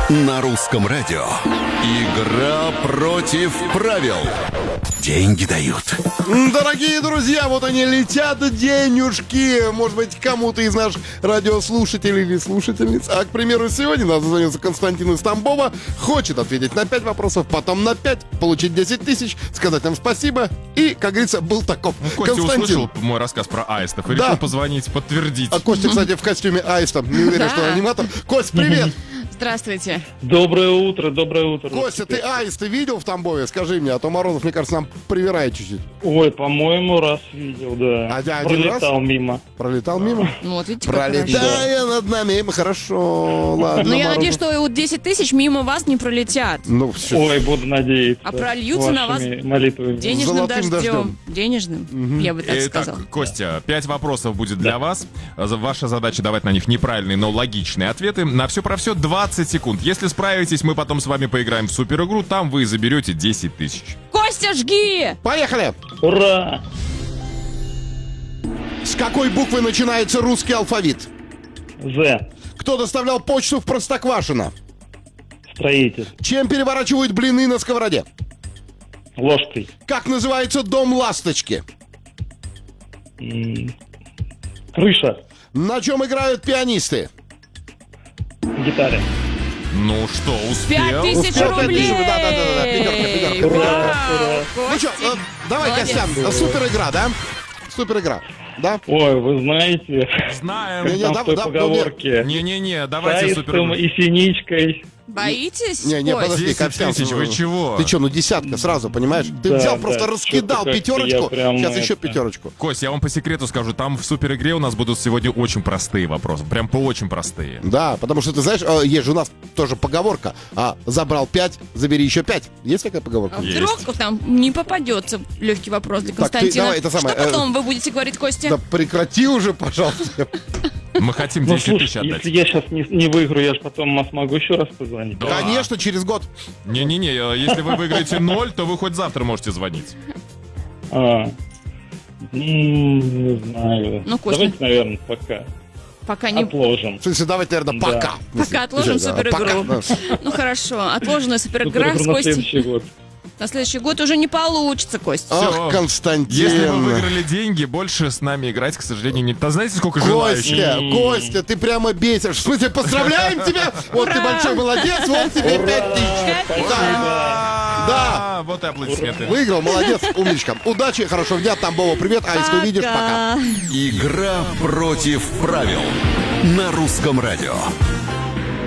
На русском радио. Игра против правил. Деньги дают. Дорогие друзья, вот они летят, денежки. Может быть, кому-то из наших радиослушателей или слушательниц. А, к примеру, сегодня нас дозвонился Константин из Тамбова. Хочет ответить на 5 вопросов, потом на 5, получить 10 тысяч, сказать нам спасибо. И, как говорится, был таков. Костя услышал мой рассказ про аистов и решил позвонить, подтвердить. А Костя, кстати, в костюме аиста. Не уверен, что он аниматор. Кость, привет! Здравствуйте. Доброе утро, доброе утро. Костя, ты аиста видел в Тамбове? Скажи мне, а то Морозов, мне кажется, нам привирает чуть-чуть. Ой, по-моему, раз видел, да. Пролетал мимо. Пролетал мимо? Ну вот видите, как Пролетая над нами, хорошо, ладно. Но я надеюсь, что вот 10 тысяч мимо вас не пролетят. Ну, все. Ой, буду надеяться. А прольются на вас молитвами. денежным Золотым дождем. Денежным, я бы так сказал. Итак, Костя, 5 вопросов будет для вас. Ваша задача давать на них неправильные, но логичные ответы. На все про все 20 секунд. Если справитесь, мы потом с вами поиграем в суперигру. Там вы заберете 10 тысяч. Костя, жги! Поехали! Ура! С какой буквы начинается русский алфавит? З. Кто доставлял почту в Простоквашино? Строитель. Чем переворачивают блины на сковороде? Ложкой. Как называется дом ласточки? Крыша. На чем играют пианисты? Гитаре. Ну что, успел? 5000 рублей! Да, пятерка. Ура! Ну что, давай, Молодец. Костян, супер игра, да? Супер игра, да? Ой, вы знаете, Знаем. там в той поговорке. Не-не-не, давайте С аистом суперигру. и синичкой. Боитесь? Не, Кость? подожди, 10 Костян, тысяч, вы чего? Ты что, ну десятка сразу, понимаешь? Ты Да, взял, да, просто раскидал что-то как-то пятерочку, я прям сейчас еще это- пятерочку. Кость, я вам по секрету скажу, там в суперигре у нас будут сегодня очень простые вопросы. Прям по очень простые. Да, потому что, ты знаешь, есть же у нас тоже поговорка. Забрал 5, забери еще 5. Есть такая поговорка? А вдруг там не попадется легкий вопрос для Так, ты Константина? давай, это самое, Что потом вы будете говорить, Костя? Да прекрати уже, пожалуйста. Мы хотим Ну, 10 тысяч слушай, отдать. если я сейчас не выиграю, я же потом смогу еще раз позвонить. Да. Конечно, через год. Не-не-не, если вы выиграете 0, то вы хоть завтра можете звонить. Не знаю. Ну, Костя. Давайте, наверное, пока. Пока не... Отложим. В смысле, давайте, наверное, Да. пока. Пока отложим суперигру. Пока. Ну хорошо, отложенная суперигра с Суперигру на Костей. следующий год. На следующий год уже не получится, Костя. Ах, Константин. Если вы выиграли деньги, больше с нами играть, к сожалению, не... Да знаете, сколько желающих? Костя, ты прямо бесишь. В смысле, поздравляем тебя. Вот ты большой молодец, вот тебе 5 тысяч. Да. Вот и аплодисменты. Выиграл, молодец, умничка. Удачи, хорошего дня, Тамбова, привет. Аист, увидишь, пока. Игра против правил. На русском радио.